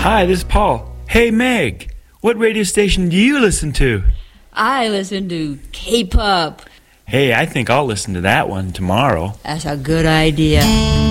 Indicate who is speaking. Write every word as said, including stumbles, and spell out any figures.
Speaker 1: Hi, this is Paul. Hey, Meg, what radio station do you listen to?
Speaker 2: I listen to K-pop.
Speaker 1: Hey, I think I'll listen to that one tomorrow.
Speaker 2: That's a good idea.